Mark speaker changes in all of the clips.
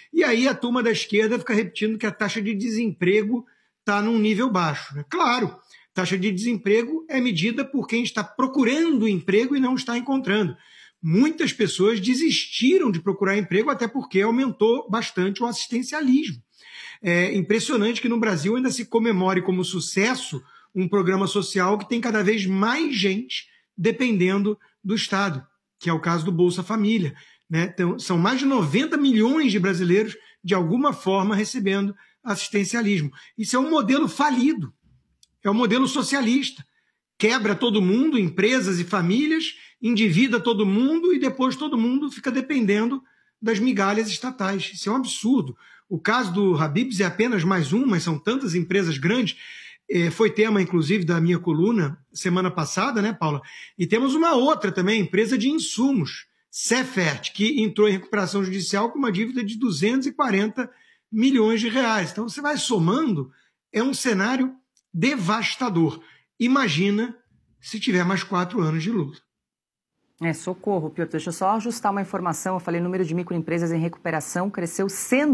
Speaker 1: E aí a turma da esquerda fica repetindo que a taxa de desemprego está num nível baixo. Claro, taxa de desemprego é medida por quem está procurando emprego e não está encontrando. Muitas pessoas desistiram de procurar emprego até porque aumentou bastante o assistencialismo. É impressionante que no Brasil ainda se comemore como sucesso um programa social que tem cada vez mais gente dependendo do Estado, que é o caso do Bolsa Família. Né? Então, são mais de 90 milhões de brasileiros, de alguma forma, recebendo assistencialismo. Isso é um modelo falido, é um modelo socialista. Quebra todo mundo, empresas e famílias, endivida todo mundo e depois todo mundo fica dependendo das migalhas estatais. Isso é um absurdo. O caso do Habib's é apenas mais um, mas são tantas empresas grandes. Foi tema, inclusive, da minha coluna semana passada, né, Paula? E temos uma outra também, empresa de insumos, Cefert, que entrou em recuperação judicial com uma dívida de 240 milhões de reais. Então, você vai somando, é um cenário devastador. Imagina se tiver mais 4 anos de Lula.
Speaker 2: Socorro, Piotr. Deixa eu só ajustar uma informação. Eu falei, o número de microempresas em recuperação cresceu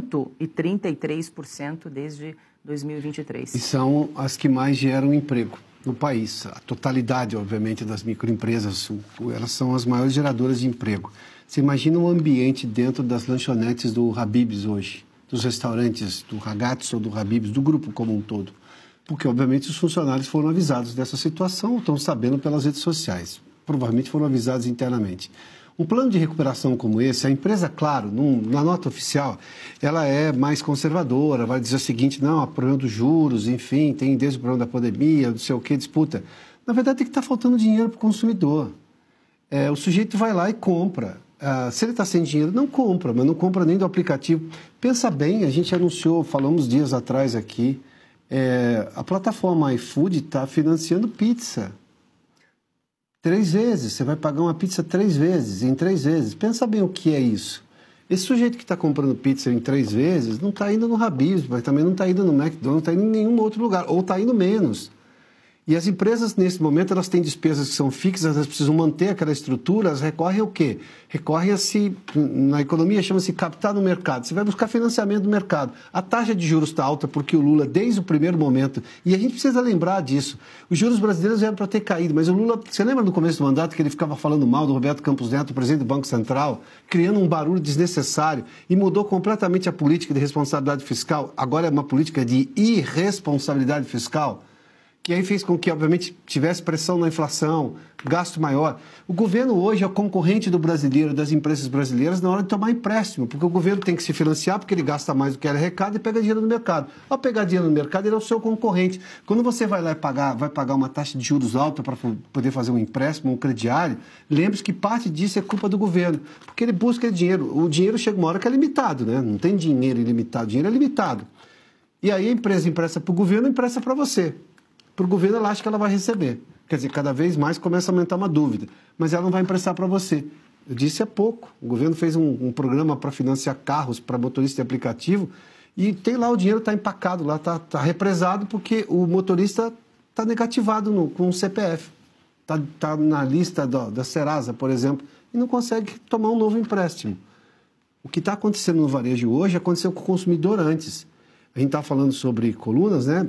Speaker 2: 133% desde 2023.
Speaker 3: E são as que mais geram emprego no país. A totalidade, obviamente, das microempresas, elas são as maiores geradoras de emprego. Você imagina um ambiente dentro das lanchonetes do Habib's hoje, dos restaurantes do Ragazzi ou do Habib's, do grupo como um todo. Porque, obviamente, os funcionários foram avisados dessa situação, estão sabendo pelas redes sociais. Provavelmente foram avisados internamente. Um plano de recuperação como esse, a empresa, claro, na nota oficial, ela é mais conservadora, vai dizer o seguinte, não, há problema dos juros, enfim, tem desde o problema da pandemia, não sei o que, disputa. Na verdade, tem que estar faltando dinheiro para o consumidor. O sujeito vai lá e compra. Se ele está sem dinheiro, não compra, mas não compra nem do aplicativo. Pensa bem, a gente anunciou, falamos dias atrás aqui, a plataforma iFood está financiando pizza. 3 vezes, você vai pagar uma pizza 3 vezes, em 3 vezes. Pensa bem o que é isso. Esse sujeito que está comprando pizza em 3 vezes não está indo no Habib's, mas também não está indo no McDonald's, não está indo em nenhum outro lugar, ou está indo menos. E as empresas, nesse momento, elas têm despesas que são fixas, elas precisam manter aquela estrutura, elas recorrem ao quê? Recorrem a se, na economia chama-se captar no mercado. Você vai buscar financiamento do mercado. A taxa de juros está alta porque o Lula, desde o primeiro momento, e a gente precisa lembrar disso, os juros brasileiros eram para ter caído, mas o Lula, você lembra no começo do mandato que ele ficava falando mal do Roberto Campos Neto, presidente do Banco Central, criando um barulho desnecessário e mudou completamente a política de responsabilidade fiscal, agora é uma política de irresponsabilidade fiscal, que aí fez com que, obviamente, tivesse pressão na inflação, gasto maior. O governo hoje é o concorrente do brasileiro, das empresas brasileiras, na hora de tomar empréstimo, porque o governo tem que se financiar, porque ele gasta mais do que ele arrecada e pega dinheiro no mercado. Ao pegar dinheiro no mercado, ele é o seu concorrente. Quando você vai lá e vai pagar uma taxa de juros alta para poder fazer um empréstimo, um crediário, lembre-se que parte disso é culpa do governo, porque ele busca dinheiro. O dinheiro chega uma hora que é limitado, né? Não tem dinheiro ilimitado, dinheiro é limitado. E aí a empresa empresta para o governo, empresta para você. Para o governo, ela acha que ela vai receber. Quer dizer, cada vez mais começa a aumentar uma dúvida. Mas ela não vai emprestar para você. Eu disse há pouco. O governo fez um programa para financiar carros para motorista de aplicativo e tem lá o dinheiro, está empacado lá, está represado porque o motorista está negativado com o CPF. Está na lista da Serasa, por exemplo, e não consegue tomar um novo empréstimo. O que está acontecendo no varejo hoje aconteceu com o consumidor antes. A gente está falando sobre colunas, né?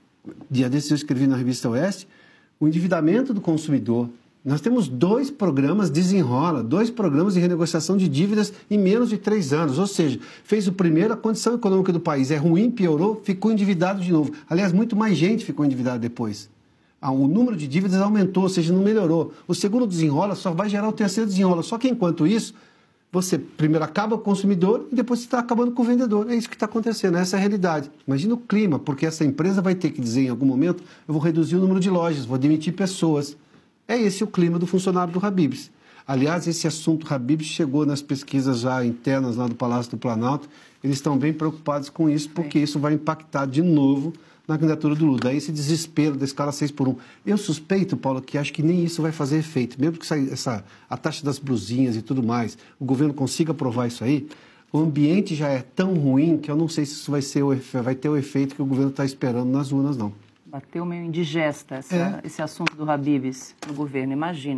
Speaker 3: Dia desses eu escrevi na revista Oeste, o endividamento do consumidor. Nós temos 2 programas Desenrola, 2 programas de renegociação de dívidas em menos de 3 anos. Ou seja, fez o primeiro, a condição econômica do país é ruim, piorou, ficou endividado de novo. Aliás, muito mais gente ficou endividada depois. O número de dívidas aumentou, ou seja, não melhorou. O segundo Desenrola só vai gerar o terceiro Desenrola. Só que enquanto isso, você primeiro acaba com o consumidor e depois você está acabando com o vendedor. É isso que está acontecendo, essa é a realidade. Imagina o clima, porque essa empresa vai ter que dizer em algum momento, eu vou reduzir o número de lojas, vou demitir pessoas. É esse o clima do funcionário do Habib's. Aliás, esse assunto Habib's chegou nas pesquisas já internas lá do Palácio do Planalto. Eles estão bem preocupados com isso, porque isso vai impactar de novo na candidatura do Lula. Daí esse desespero da escala 6x1. Eu suspeito, Paulo, que acho que nem isso vai fazer efeito. Mesmo que a taxa das blusinhas e tudo mais, o governo consiga aprovar isso aí, o ambiente já é tão ruim que eu não sei se isso vai ter o efeito que o governo está esperando nas urnas, não.
Speaker 2: Bateu meio indigesta esse assunto do Habib's no governo, imagino.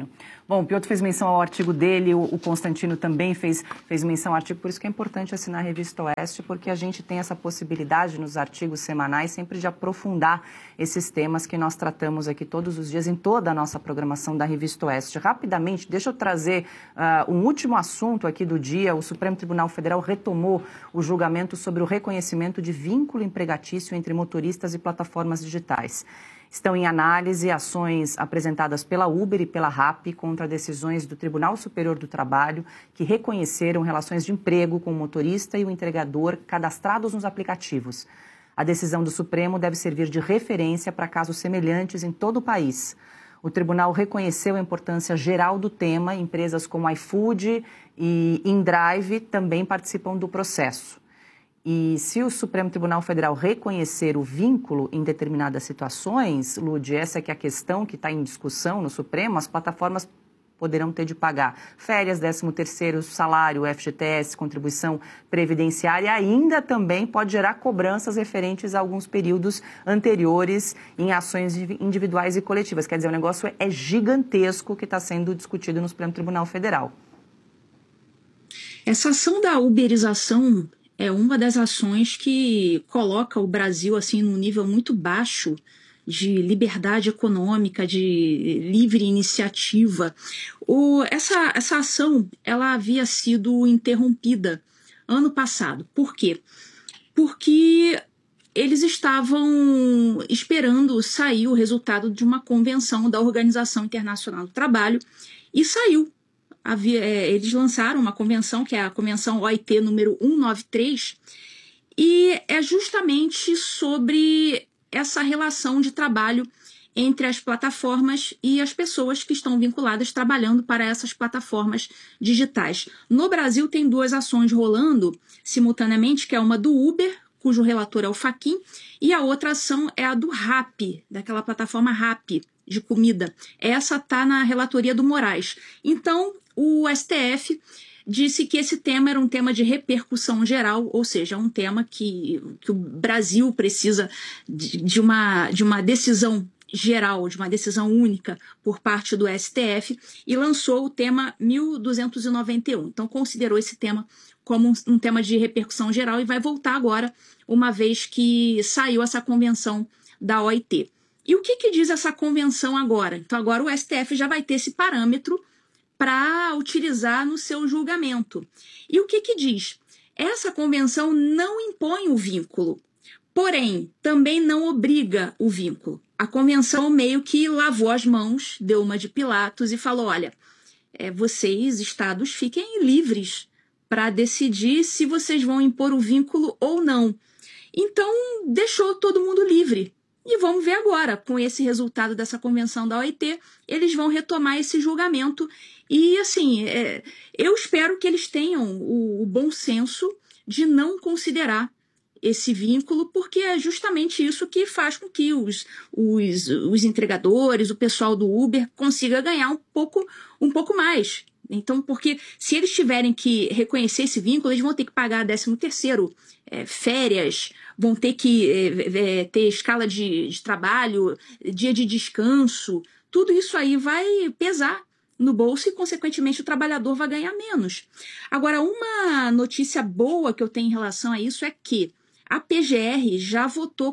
Speaker 2: Bom, o Piotr fez menção ao artigo dele, o Constantino também fez menção ao artigo, por isso que é importante assinar a Revista Oeste, porque a gente tem essa possibilidade nos artigos semanais sempre de aprofundar esses temas que nós tratamos aqui todos os dias em toda a nossa programação da Revista Oeste. Rapidamente, deixa eu trazer um último assunto aqui do dia. O Supremo Tribunal Federal retomou o julgamento sobre o reconhecimento de vínculo empregatício entre motoristas e plataformas digitais. Estão em análise ações apresentadas pela Uber e pela Rappi contra decisões do Tribunal Superior do Trabalho que reconheceram relações de emprego com o motorista e o entregador cadastrados nos aplicativos. A decisão do Supremo deve servir de referência para casos semelhantes em todo o país. O tribunal reconheceu a importância geral do tema. Empresas como iFood e InDrive também participam do processo. E se o Supremo Tribunal Federal reconhecer o vínculo em determinadas situações, Lud, essa é que é a questão que está em discussão no Supremo, as plataformas poderão ter de pagar férias, 13º salário, FGTS, contribuição previdenciária, e ainda também pode gerar cobranças referentes a alguns períodos anteriores em ações individuais e coletivas. Quer dizer, o negócio é gigantesco que está sendo discutido no Supremo Tribunal Federal.
Speaker 4: Essa ação da uberização é uma das ações que coloca o Brasil assim num nível muito baixo de liberdade econômica, de livre iniciativa. Essa ação ela havia sido interrompida ano passado. Por quê? Porque eles estavam esperando sair o resultado de uma convenção da Organização Internacional do Trabalho e saiu. Eles lançaram uma convenção, que é a Convenção OIT número 193, e é justamente sobre essa relação de trabalho entre as plataformas e as pessoas que estão vinculadas trabalhando para essas plataformas digitais. No Brasil tem 2 ações rolando simultaneamente, que é uma do Uber, cujo relator é o Fachin, e a outra ação é a do Rappi, daquela plataforma Rappi de comida. Essa está na relatoria do Moraes. Então, o STF disse que esse tema era um tema de repercussão geral, ou seja, um tema que o Brasil precisa de uma decisão geral, de uma decisão única por parte do STF, e lançou o tema 1291. Então, considerou esse tema como um tema de repercussão geral e vai voltar agora, uma vez que saiu essa convenção da OIT. E o que diz essa convenção agora? Então, agora o STF já vai ter esse parâmetro para utilizar no seu julgamento. E o que diz? Essa convenção não impõe o vínculo, porém, também não obriga o vínculo. A convenção meio que lavou as mãos, deu uma de Pilatos e falou, olha, vocês, estados, fiquem livres para decidir se vocês vão impor o vínculo ou não. Então, deixou todo mundo livre. E vamos ver agora, com esse resultado dessa convenção da OIT, eles vão retomar esse julgamento. E, assim, eu espero que eles tenham o bom senso de não considerar esse vínculo, porque é justamente isso que faz com que os entregadores, o pessoal do Uber, consiga ganhar um pouco mais. Então, porque se eles tiverem que reconhecer esse vínculo, eles vão ter que pagar 13º, férias, vão ter que ter escala de trabalho, dia de descanso. Tudo isso aí vai pesar no bolso e, consequentemente, o trabalhador vai ganhar menos. Agora, uma notícia boa que eu tenho em relação a isso é que a PGR já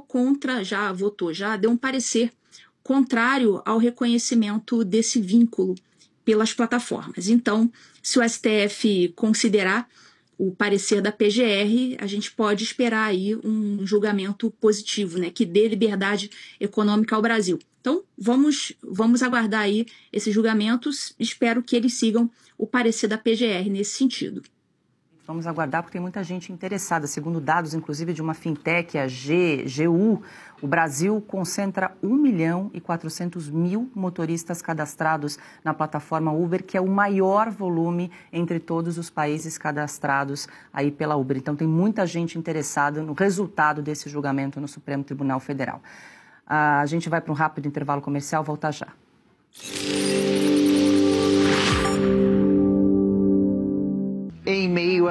Speaker 4: deu um parecer contrário ao reconhecimento desse vínculo pelas plataformas. Então, se o STF considerar o parecer da PGR, a gente pode esperar aí um julgamento positivo, né, que dê liberdade econômica ao Brasil. Então, vamos aguardar aí esses julgamentos. Espero que eles sigam o parecer da PGR nesse sentido.
Speaker 2: Vamos aguardar porque tem muita gente interessada. Segundo dados, inclusive, de uma fintech, a GU, o Brasil concentra 1.400.000 motoristas cadastrados na plataforma Uber, que é o maior volume entre todos os países cadastrados aí pela Uber. Então, tem muita gente interessada no resultado desse julgamento no Supremo Tribunal Federal. A gente vai para um rápido intervalo comercial, volta já.
Speaker 5: Em meio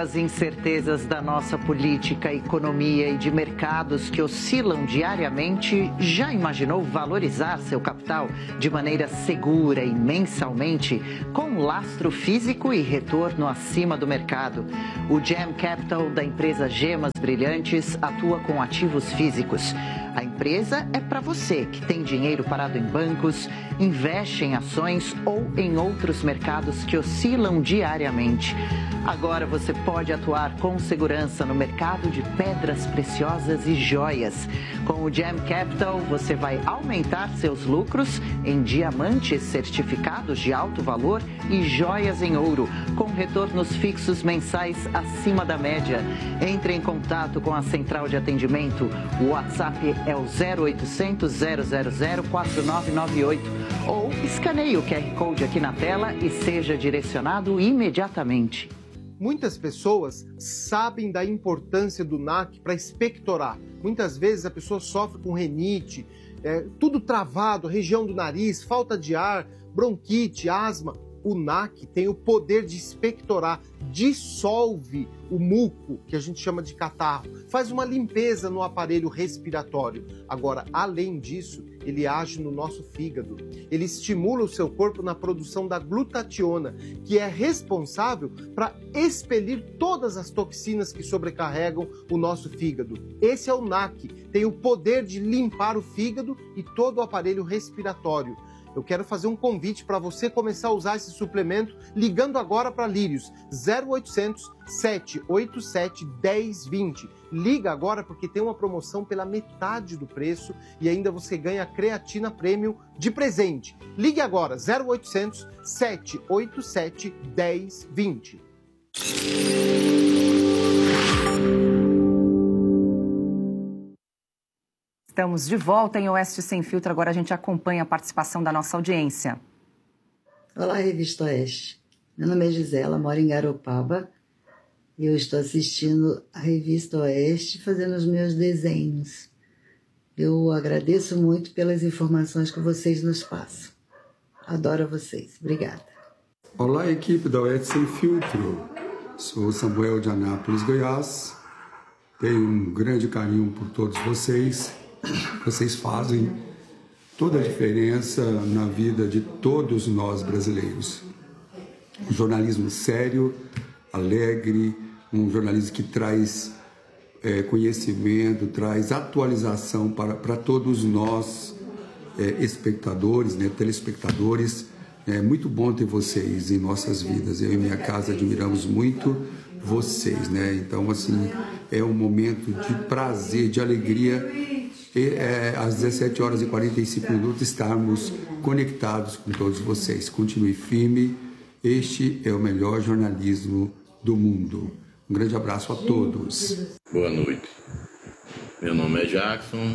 Speaker 5: as incertezas da nossa política, economia e de mercados que oscilam diariamente, já imaginou valorizar seu capital de maneira segura e mensalmente, com lastro físico e retorno acima do mercado? O Gem Capital da empresa Gemas Brilhantes atua com ativos físicos. A empresa é para você que tem dinheiro parado em bancos, investe em ações ou em outros mercados que oscilam diariamente. Agora você pode atuar com segurança no mercado de pedras preciosas e joias. Com o Gem Capital, você vai aumentar seus lucros em diamantes certificados de alto valor e joias em ouro, com retornos fixos mensais acima da média. Entre em contato com a central de atendimento. O WhatsApp é o 0800 000 4998 ou escaneie o QR Code aqui na tela e seja direcionado imediatamente.
Speaker 6: Muitas pessoas sabem da importância do NAC para expectorar. Muitas vezes a pessoa sofre com rinite, tudo travado, região do nariz, falta de ar, bronquite, asma. O NAC tem o poder de expectorar, dissolve o muco, que a gente chama de catarro, faz uma limpeza no aparelho respiratório. Agora, além disso, ele age no nosso fígado. Ele estimula o seu corpo na produção da glutationa, que é responsável para expelir todas as toxinas que sobrecarregam o nosso fígado. Esse é o NAC, tem o poder de limpar o fígado e todo o aparelho respiratório. Eu quero fazer um convite para você começar a usar esse suplemento ligando agora para Lírios, 0800 787 1020. Liga agora porque tem uma promoção pela metade do preço e ainda você ganha creatina premium de presente. Ligue agora, 0800 787 1020.
Speaker 2: Estamos de volta em Oeste Sem Filtro. Agora a gente acompanha a participação da nossa audiência.
Speaker 7: Olá, Revista Oeste. Meu nome é Gisela, moro em Garopaba. E eu estou assistindo a Revista Oeste fazendo os meus desenhos. Eu agradeço muito pelas informações que vocês nos passam. Adoro vocês. Obrigada.
Speaker 8: Olá, equipe da Oeste Sem Filtro. Sou Samuel de Anápolis, Goiás. Tenho um grande carinho por todos vocês. Vocês fazem toda a diferença na vida de todos nós brasileiros. Um jornalismo sério, alegre, um jornalismo que traz conhecimento, traz atualização para todos nós, espectadores, telespectadores. É muito bom ter vocês em nossas vidas. Eu e minha casa admiramos muito vocês, Então, assim, é um momento de prazer, de alegria. Às 17 horas e 45 minutos estarmos conectados com todos vocês. Continue firme, este é o melhor jornalismo do mundo. Um grande abraço a todos.
Speaker 9: Boa noite, meu nome é Jackson,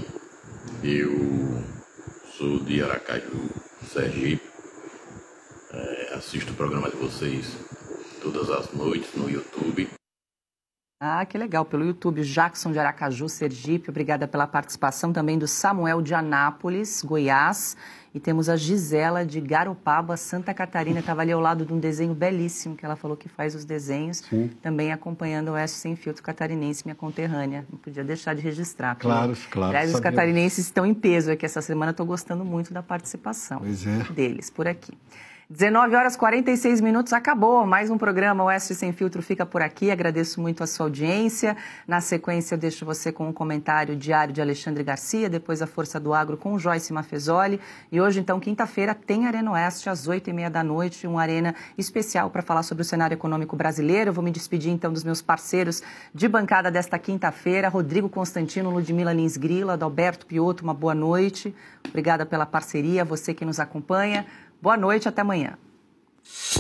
Speaker 9: eu sou de Aracaju, Sergipe. Assisto o programa de vocês todas as noites no YouTube.
Speaker 2: Ah, que legal, pelo YouTube, Jackson de Aracaju, Sergipe, obrigada pela participação também do Samuel de Anápolis, Goiás, e temos a Gisela de Garopaba, Santa Catarina, estava ali ao lado de um desenho belíssimo, que ela falou que faz os desenhos,
Speaker 3: Sim.
Speaker 2: Também acompanhando o Oeste Sem Filtro catarinense, minha conterrânea, não podia deixar de registrar.
Speaker 3: Claro.
Speaker 2: Aliás, os catarinenses estão em peso aqui essa semana, estou gostando muito da participação deles por aqui. 19 horas 46 minutos, acabou mais um programa Oeste Sem Filtro fica por aqui, agradeço muito a sua audiência, na sequência eu deixo você com um comentário diário de Alexandre Garcia, depois a Força do Agro com Joyce Maffezoli e hoje então, quinta-feira, tem Arena Oeste às 8h30 da noite, uma arena especial para falar sobre o cenário econômico brasileiro. Eu vou me despedir então dos meus parceiros de bancada desta quinta-feira, Rodrigo Constantino, Ludmila Lins Grila, Adalberto Piotto, uma boa noite, obrigada pela parceria, você que nos acompanha. Boa noite, até amanhã.